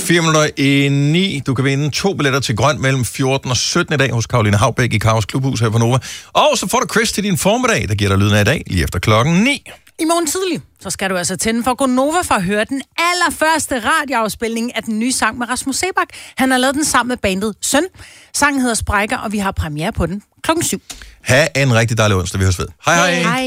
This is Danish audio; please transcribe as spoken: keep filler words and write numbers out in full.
Fire minutter i ni. Du kan vinde to billetter til grøn mellem fjorten og sytten i dag hos Karoline Haubæk i Karos Klubhus her på Nova. Og så får du Chris til din formiddag, der giver dig lyden af i dag, lige efter klokken ni. I morgen tidlig, så skal du altså tænde for Gonova for at høre den allerførste radioafspilning af den nye sang med Rasmus Sebak. Han har lavet den sammen med bandet Søn. Sangen hedder Sprækker, og vi har premiere på den klokken syv. Ha' en rigtig dejlig onsdag, vi høres ved. Hej hej. hej.